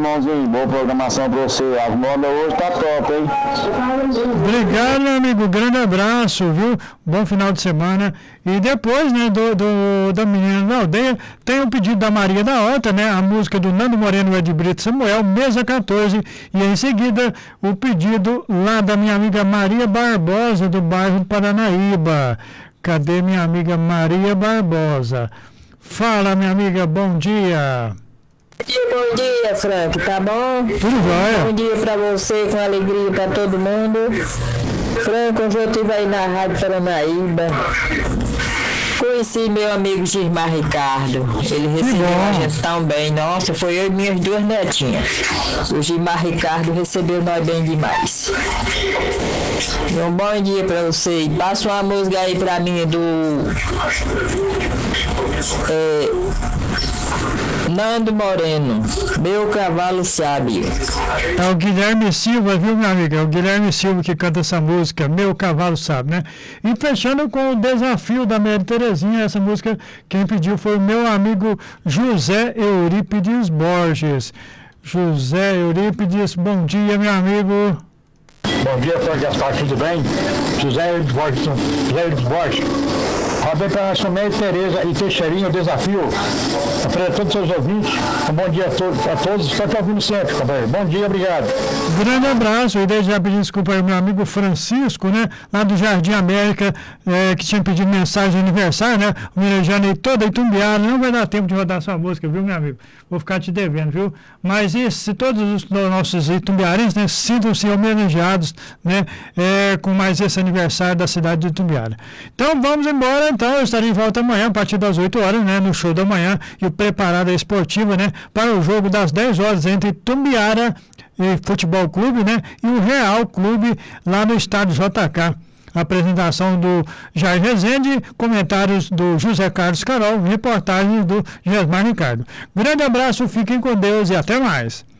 irmãozinho. Boa programação pra você. As modas hoje tá top, hein? Obrigado, meu amigo. Grande abraço, viu? Bom final de semana. E depois, né, da Menina da Aldeia, tem o pedido da Maria da Horta, né? A música do Nando Moreno e de Brito Samuel, mesa 14. E em seguida, o pedido lá da minha amiga Maria Barbosa, do bairro do Paranaíba. Cadê minha amiga Maria Barbosa? Fala, minha amiga, bom dia. Bom dia, Frank, tá bom? Tudo jóia. Bom dia pra você, com alegria pra todo mundo. Frank, hoje eu estive aí na Rádio Paranaíba. Conheci meu amigo Gismar Ricardo. Ele recebeu a gente tão bem. Nossa, foi eu e minhas duas netinhas. O Gismar Ricardo recebeu nós bem demais. E um bom dia pra você. E passa uma música aí pra mim do Nando Moreno, Meu Cavalo Sabe. É o Guilherme Silva, viu, minha amiga? É o Guilherme Silva que canta essa música, Meu Cavalo Sabe, né? E fechando com o desafio da Maria Terezinha, essa música quem pediu foi o meu amigo José Eurípides Borges. José Eurípides, bom dia, meu amigo. Bom dia, Frank Gaspar, tudo bem? José Eurípides Borges. Parabéns para a Maria Tereza e Teixeirinha, o desafio. Para todos os seus ouvintes, um bom dia a todos. Espero estar ouvindo sempre, companheiro. Bom dia, obrigado. Grande abraço. E desde já pedi desculpa aí ao meu amigo Francisco, né? Lá do Jardim América, que tinha pedido mensagem de aniversário, né? Homenageando aí toda a Itumbiara. Não vai dar tempo de rodar sua música, viu, meu amigo? Vou ficar te devendo, viu? Mas se todos os nossos itumbiarenses, né, sintam-se homenageados, né? Com mais esse aniversário da cidade de Itumbiara. Então, vamos embora. Então, eu estarei em volta amanhã, a partir das 8 horas, né, no show da manhã, e o Preparada Esportiva, né, para o jogo das 10 horas entre Itumbiara e Futebol Clube, né, e o Real Clube lá no estádio JK. Apresentação do Jair Rezende, comentários do José Carlos Carol, reportagens do Gismar Ricardo. Grande abraço, fiquem com Deus e até mais.